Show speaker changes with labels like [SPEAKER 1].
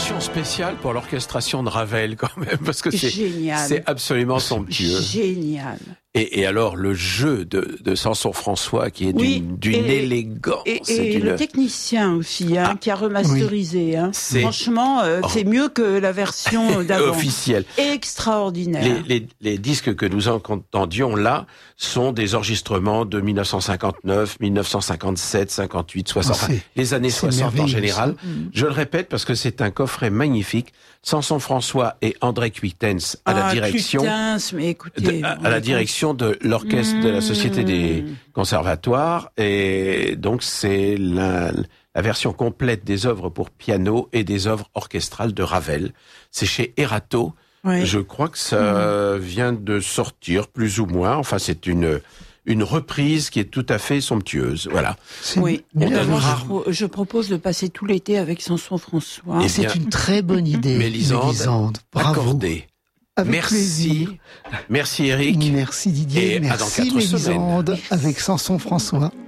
[SPEAKER 1] mention spéciale pour l'orchestration de Ravel quand même, parce que c'est absolument somptueux.
[SPEAKER 2] Génial.
[SPEAKER 1] Et alors le jeu de Sanson-François qui est d'une élégance.
[SPEAKER 2] Et le technicien aussi, qui a remasterisé. Franchement, c'est mieux que la version d'avant.
[SPEAKER 1] Officielle.
[SPEAKER 2] Extraordinaire.
[SPEAKER 1] Les disques que nous entendions là sont des enregistrements de 1959, 1957, 58, 60, les années 60 en général. Je le répète parce que c'est un coffret magnifique. Sanson-François et André Cuitens à la direction.
[SPEAKER 2] Mais écoutez,
[SPEAKER 1] à la direction de l'orchestre de la Société des Conservatoires, et donc c'est la version complète des œuvres pour piano et des œuvres orchestrales de Ravel. C'est chez Erato. Je crois que ça vient de sortir plus ou moins. Enfin, c'est une reprise qui est tout à fait somptueuse. Voilà.
[SPEAKER 2] Je propose de passer tout l'été avec Sanson-François.
[SPEAKER 3] C'est une très bonne idée.
[SPEAKER 1] Mélisande, accordée.
[SPEAKER 3] Merci.
[SPEAKER 1] Plaisir. Merci Eric.
[SPEAKER 3] Merci Didier.
[SPEAKER 1] Et
[SPEAKER 3] merci Mélisande avec Sanson-François.